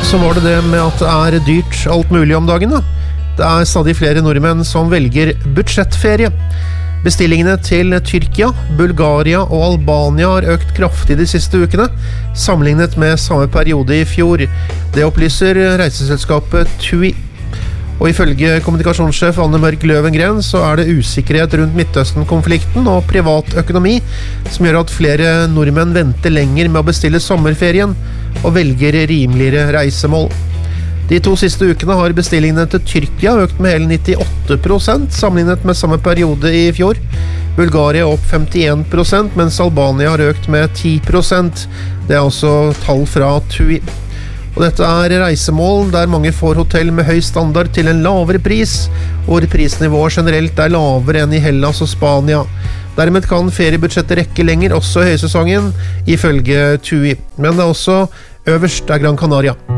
så var det med at det dyrt alt mulig om dagen da. Det stadig flere nordmenn som velger budsjettferie. Bestillingene til Tyrkia, Bulgaria og Albania har økt kraftig de siste ukene, sammenlignet med samme periode i fjor. Det opplyser reiseselskapet TUI. Og ifølge kommunikasjonssjef Anne Mørk Løvengren så det usikkerhet rundt Midtøsten-konflikten og privat økonomi som gjør at flere nordmenn venter lenger med å bestille sommerferien og velger rimeligere reisemål. De 2 siste ukene har bestillingene til Tyrkia økt med hele 98% sammenlignet med samme periode i fjor. Bulgaria opp 51%, mens Albania har økt med 10%. Det altså tall fra TUI. Og dette reisemål der mange får hotell med høy standard til en lavere pris, hvor prisnivået generelt lavere enn i Hellas og Spania. Dermed kan feriebudsjettet rekke lenger også i høysesongen, ifølge TUI. Men det også øverst Gran Canaria.